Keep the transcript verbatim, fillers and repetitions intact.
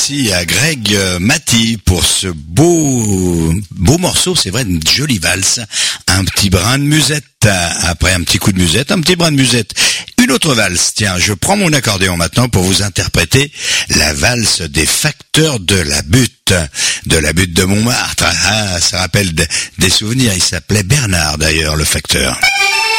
merci à Greg Mati pour ce beau beau morceau, c'est vrai, une jolie valse, un petit brin de musette, après un petit coup de musette, un petit brin de musette, une autre valse. Tiens, je prends mon accordéon maintenant pour vous interpréter la valse des facteurs de la butte, de la butte de Montmartre. Ah, ça rappelle des souvenirs, il s'appelait Bernard d'ailleurs, le facteur.